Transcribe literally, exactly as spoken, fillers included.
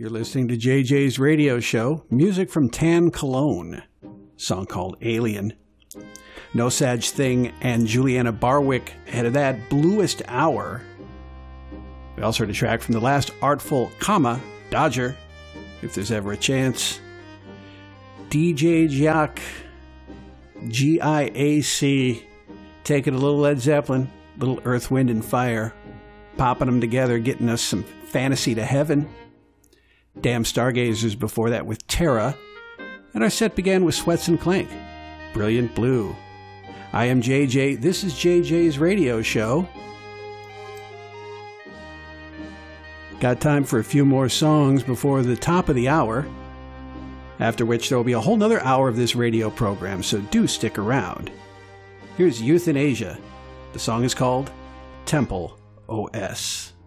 You're listening to J J's radio show, music from Tan Cologne, a song called Alien. No Saj Thing and Juliana Barwick ahead of that, Bluest Hour. We also heard a track from the last Artful Comma, Dodger, If There's Ever a Chance. D J Giac, G I A C, taking a little Led Zeppelin, little Earth, Wind and Fire, popping them together, getting us some Fantasy to Heaven. Damn Stargazers before that with Terra. And our set began with Sweats and Clank, Brilliant Blue. I am J J. This is J J's radio show. Got time for a few more songs before the top of the hour, after which there will be a whole nother hour of this radio program, so do stick around. Here's Euthanasia. The song is called Temple O S.